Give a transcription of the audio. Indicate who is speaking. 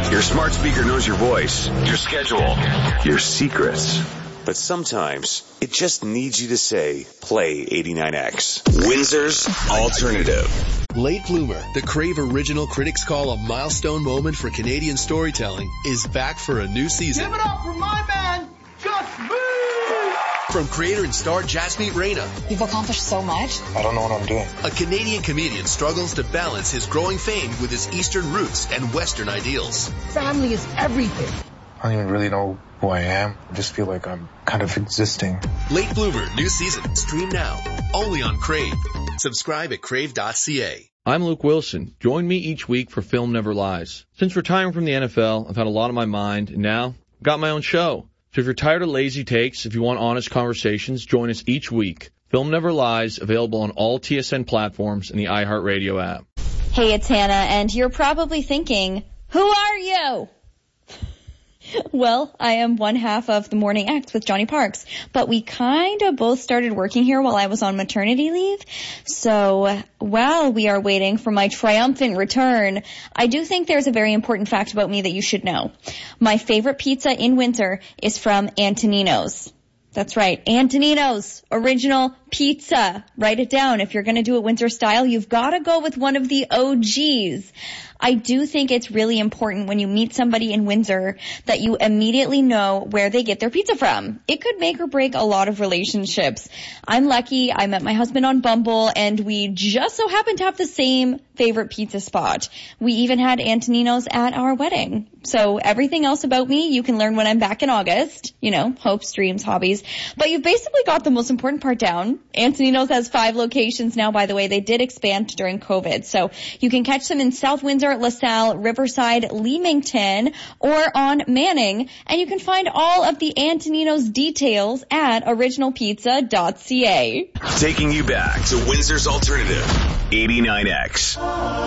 Speaker 1: Your smart speaker knows your voice, your schedule, your secrets. But sometimes it just needs you to say, play 89X. Windsor's Alternative.
Speaker 2: Late Bloomer, the Crave original critics call a milestone moment for Canadian storytelling, is back for a new season.
Speaker 3: Give it up for my man, Just Me!
Speaker 2: From creator and star Jasmeet Reina.
Speaker 4: You've accomplished so much.
Speaker 5: I don't know what I'm doing.
Speaker 2: A Canadian comedian struggles to balance his growing fame with his Eastern roots and Western ideals.
Speaker 3: Family is everything.
Speaker 5: I don't even really know who I am. I just feel like I'm kind of existing.
Speaker 2: Late Bloomer, new season. Stream now. Only on Crave. Subscribe at crave.ca.
Speaker 6: I'm Luke Wilson. Join me each week for Film Never Lies. Since retiring from the NFL, I've had a lot on my mind, and now I've got my own show. So if you're tired of lazy takes, if you want honest conversations, join us each week. Film Never Lies, available on all TSN platforms and the iHeartRadio app.
Speaker 7: Hey, it's Hannah, and you're probably thinking, who are you? Well, I am one half of the Morning Act with Johnny Parks, but we kind of both started working here while I was on maternity leave. So while we are waiting for my triumphant return, I do think there's a very important fact about me that you should know. My favorite pizza in Windsor is from Antonino's. That's right, Antonino's original pizza. Write it down. If you're going to do it Windsor style, you've got to go with one of the OGs. I do think it's really important when you meet somebody in Windsor that you immediately know where they get their pizza from. It could make or break a lot of relationships. I'm lucky. I met my husband on Bumble, and we just so happen to have the same favorite pizza spot. We even had Antonino's at our wedding. So everything else about me you can learn when I'm back in August. You know, hopes, dreams, hobbies. But you've basically got the most important part down. Antonino's has 5 locations now, by the way. They did expand during COVID. So you can catch them in South Windsor, LaSalle, Riverside, Leamington, or on Manning. And you can find all of the Antonino's details at originalpizza.ca.
Speaker 1: Taking you back to Windsor's Alternative, 89X.